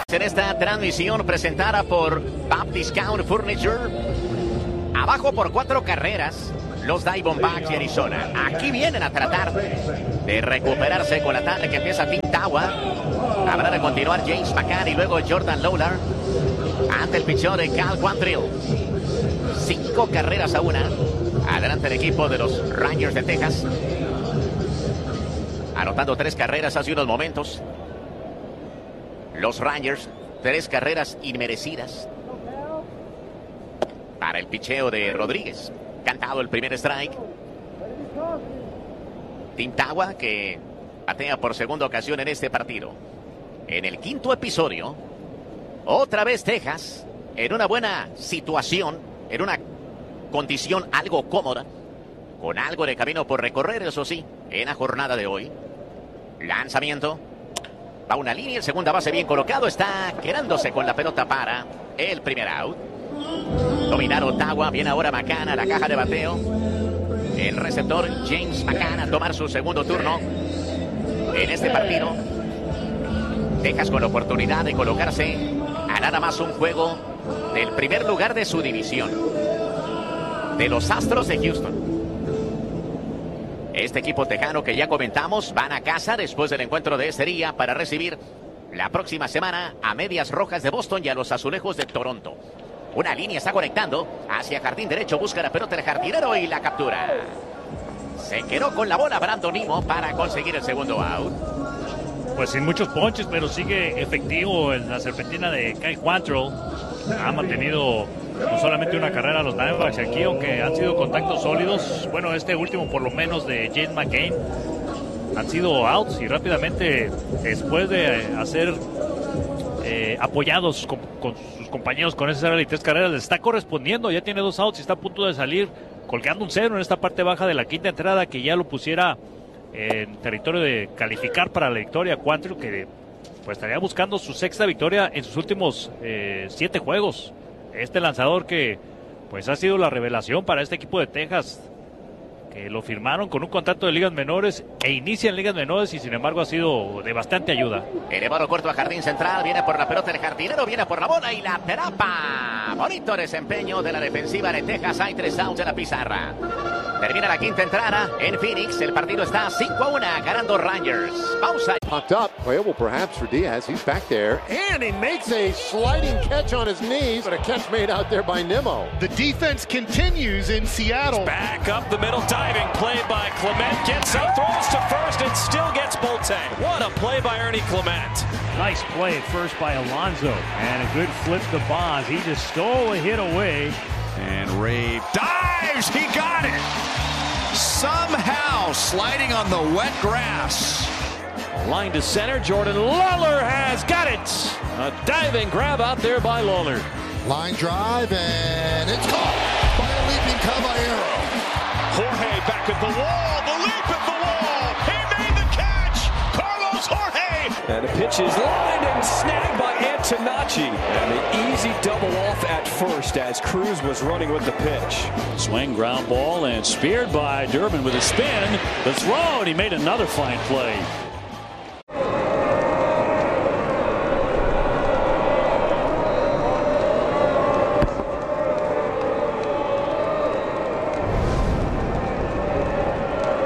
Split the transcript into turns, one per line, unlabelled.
En esta transmisión presentada por Pub Discount Furniture, abajo por 4 carreras, los Diamondbacks de Arizona. Aquí vienen a tratar de recuperarse con la tarde que empieza Tim Tawa. Habrá de continuar James McCann y luego Jordan Lawlar ante el pichón de Cal Quantrill. 5 carreras a 1. Adelante el equipo de los Rangers de Texas, anotando 3 carreras hace unos momentos. Los Rangers, 3 carreras inmerecidas para el picheo de Rodríguez. Cantado el primer strike. Tim Tawa, que batea por segunda ocasión en este partido. En el 5º episodio, otra vez Texas en una buena situación, en una condición algo cómoda, con algo de camino por recorrer, eso sí, en la jornada de hoy. Lanzamiento. Va una línea, el segunda base bien colocado, está quedándose con la pelota para el primer out. Dominar Ottawa, viene ahora McCann a la caja de bateo. El receptor James McCann a tomar su segundo turno en este partido. Texas con la oportunidad de colocarse a nada más un juego del primer lugar de su división, de los Astros de Houston. Este equipo tejano que ya comentamos van a casa después del encuentro de este día para recibir la próxima semana a Medias Rojas de Boston y a los Azulejos de Toronto. Una línea está conectando hacia jardín derecho, busca la pelota del jardinero y la captura. Se quedó con la bola Brandon Nimmo para conseguir el segundo out.
Pues sin muchos ponches, pero sigue efectivo en la serpentina de Cal Quantrill. Ha mantenido no solamente una carrera a los Diamondbacks aquí, aunque han sido contactos sólidos. Bueno, este último por lo menos de James McCann. Han sido outs y rápidamente, después de hacer apoyados con sus compañeros con esa serie de 3 carreras, les está correspondiendo. Ya tiene 2 outs y está a punto de salir colgando un 0 en esta parte baja de la 5ª entrada, que ya lo pusiera en territorio de calificar para la victoria. Quantrill, que pues estaría buscando su 6ª victoria en sus últimos 7 juegos. Este lanzador que pues ha sido la revelación para este equipo de Texas, que lo firmaron con un contrato de ligas menores e inicia en ligas menores y sin embargo ha sido de bastante ayuda.
Elevado corto a jardín central, viene por la pelota el jardinero, viene por la bola y la atrapa. Bonito desempeño de la defensiva de Texas. Hay 3 outs en la pizarra. Termina la 5ª entrada en Phoenix. El partido está 5-1 ganando Rangers. Pausa.
Popped up, playable perhaps for Diaz. He's back there, and he makes a sliding catch on his knees, but a catch made out there by Nimmo.
The defense continues in Seattle.
Back up the middle, diving play by Clement. Gets up, throws to first, and still gets Bolte. What a play by Ernie Clement.
Nice play at first by Alonso, and a good flip to Bonds. He just stole a hit away.
And Ray dives, he got it! Somehow sliding on the wet grass. Line to center, Jordan Lawlar has got it! A diving grab out there by Lawlar.
Line drive, and it's caught by a leaping Caballero.
Jorge back at the wall, the leap at the wall! He made the catch! Carlos Jorge! And the pitch is lined and snagged by Antonacci. And the easy double off at first as Cruz was running with the pitch.
Swing, ground ball, and speared by Durbin with a spin. The throw, and he made another fine play.